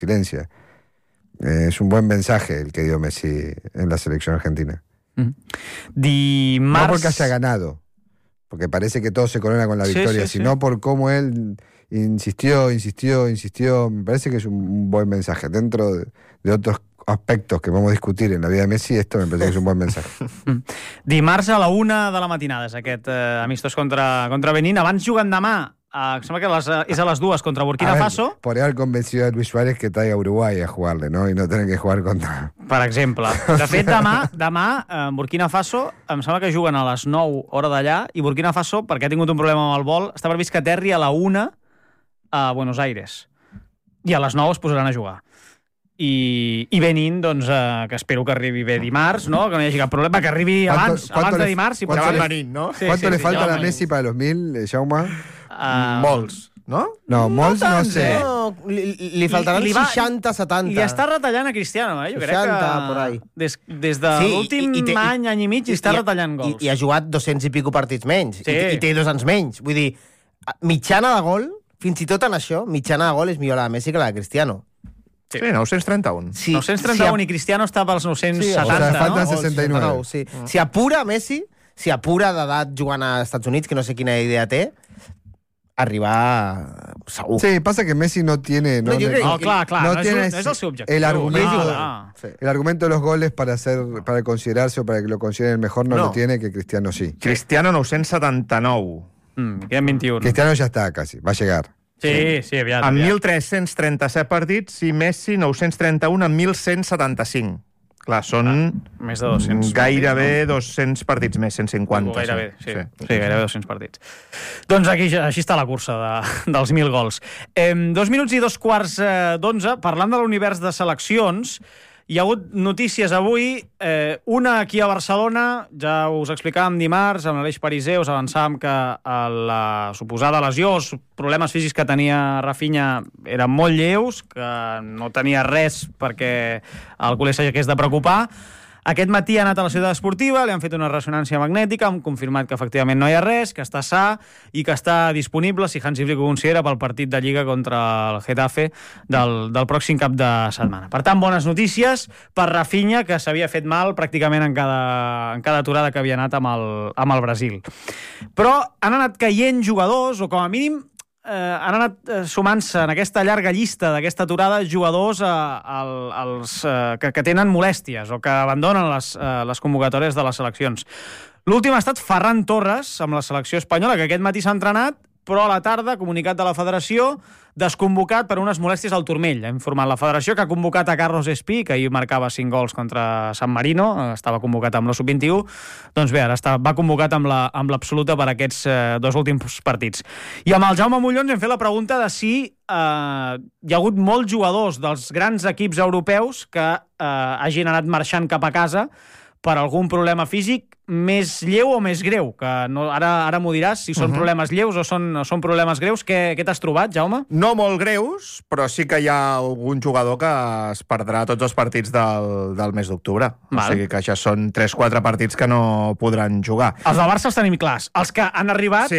silencio. Es un buen mensaje el que dio Messi en la selección argentina. Dimarts... No porque haya ganado, porque parece que todo se corona con la victoria, sino por cómo él insistió. Me parece que es un buen mensaje. Dentro de otros aspectos que vamos a discutir en la vida de Messi, esto me parece que és un bon mensaje. Dimarts a la 1 de la matinada és aquest amistós contra Benín. Abans juguen demà, sembla que és a les 2 contra Burkina Faso. Podría haber convencido a Luis Suárez que traiga a Uruguay a jugarle, ¿no? Y no tener que jugar contra... Per exemple. De fet, demà Burkina Faso, em sembla que juguen a les 9 hora d'allà, i Burkina Faso, perquè ha tingut un problema amb el vol, està previst que aterri a la 1 a Buenos Aires. I a les 9 es posaran a jugar. I Benín, doncs, que espero que arribi bé dimarts, no? Que no hi hagi cap problema, que arribi abans de dimarts. ¿Cuánto Benín, no? ¿Cuánto le falta a Messi para los 1000, Jaume? Molts, no? No, molts no sé. No, li faltaran 60-70. I està retallant a Cristiano, jo crec que... 60, por ahí. Des de l'últim any i mig, està retallant gols. I ha jugat 200 i pico partits menys. Sí. I té 2 anys menys. Vull dir, mitjana de gol, fins i tot en això, mitjana de gol és millor la de Messi que la de Cristiano. Sí, 931. Sí, 931 i Cristiano està pels 970, o sea, faltan no? 69. Sí. Si apura Messi, si apura d'edat jugant als Estats Units, que no sé quina idea té, arribar segur. Sí, pasa que Messi no tiene... No, clar, no tiene és el seu objectiu. El argumento de los goles para considerarse o para que lo consideren mejor no lo tiene, que Cristiano sí. Cristiano 979. Queden 21. Cristiano ya está casi, va a llegar. Sí, aviat. Amb 1.337 partits i Messi 931 amb 1.175. Clar, són més de 200. Gairebé 200 partits més, 150. Gairebé, sí, gairebé 200 partits. Doncs així està la cursa dels 1.000 gols. 2 minuts i 2:15, parlant de l'univers de seleccions, hi ha hagut notícies avui, una aquí a Barcelona, ja us explicàvem dimarts, amb l'Aleix Pariser, us avançàvem que la suposada lesió, els problemes físics que tenia Rafinha eren molt lleus, que no tenia res perquè el culer s'hagués de preocupar. Aquest matí ha anat a la ciutat esportiva, li han fet una ressonància magnètica, han confirmat que efectivament no hi ha res, que està sa i que està disponible, si Hansi Flick ho considera, pel partit de Lliga contra el Getafe del pròxim cap de setmana. Per tant, bones notícies per Rafinha, que s'havia fet mal pràcticament en cada aturada que havia anat amb el Brasil. Però han anat caient jugadors, o com a mínim han anat sumant-se en aquesta llarga llista d'aquesta aturada jugadors que tenen molèsties o que abandonen les convocatòries de les seleccions. L'últim ha estat Ferran Torres amb la selecció espanyola, que aquest matí s'ha entrenat, però a la tarda, comunicat de la federació, desconvocat per unes molèsties al turmell. Ha informat la federació que ha convocat a Carlos Espí, que ahir marcava 5 gols contra San Marino, estava convocat amb la sub-21, doncs bé, ara va convocat amb l'absoluta per aquests 2 últims partits. I amb el Jaume Mollons hem fet la pregunta de si hi ha hagut molts jugadors dels grans equips europeus que hagin anat marxant cap a casa per algun problema físic més lleu o més greu, que ara m'ho diràs, si són problemes lleus o són problemes greus. Què t'has trobat, Jaume? No molt greus, però sí que hi ha algun jugador que es perdrà tots els partits del mes d'octubre. O sigui que això són 3-4 partits que no podran jugar. Els del Barça els tenim clars. Els que han arribat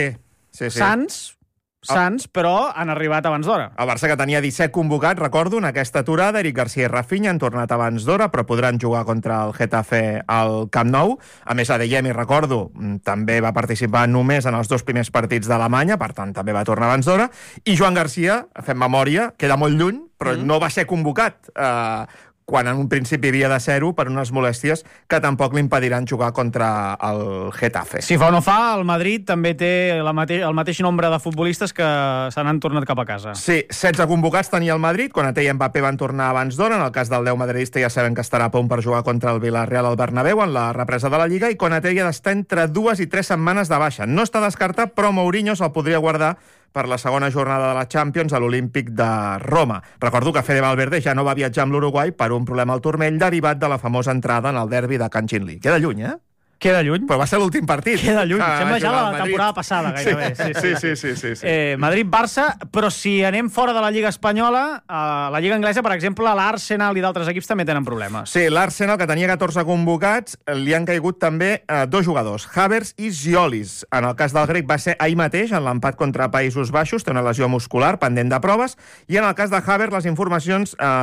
sants, però han arribat abans d'hora. El Barça, que tenia 17 convocats, recordo, en aquesta aturada, Eric García i Rafinha han tornat abans d'hora, però podran jugar contra el Getafe al Camp Nou. A més, Adeyemi, recordo, també va participar només en els 2 primers partits d'Alemanya, per tant, també va tornar abans d'hora. I Joan García, fem memòria, queda molt lluny, però no va ser convocat quan en un principi havia de ser-ho per unes molèsties que tampoc li impediran jugar contra el Getafe. Si fa o no fa, el Madrid també té el mateix nombre de futbolistes que se n'han tornat cap a casa. Sí, 16 convocats tenia el Madrid, Konaté i Mbappé van tornar abans d'hora. En el cas del 10 madridista ja sabem que estarà a punt per jugar contra el Villarreal al Bernabéu en la represa de la Lliga, i Konaté ja està entre 2 i 3 setmanes de baixa. No està descartat, però Mourinho se'l podria guardar per la segona jornada de la Champions a l'Olímpic de Roma. Recordo que Fede Valverde ja no va viatjar amb l'Uruguai per un problema al turmell derivat de la famosa entrada en el derbi de Can Chinlí. Queda lluny, Queda lluny. Però va ser l'últim partit. Queda lluny. Sembla ja la temporada passada, gairebé. Sí. Madrid-Barça, però si anem fora de la Lliga Espanyola, la Lliga Anglesa, per exemple, l'Arsenal i d'altres equips també tenen problemes. Sí, l'Arsenal, que tenia 14 convocats, li han caigut també 2 jugadors, Havertz i Ziolis. En el cas del grec va ser ahir mateix, en l'empat contra Països Baixos, té una lesió muscular pendent de proves, i en el cas de Havertz les informacions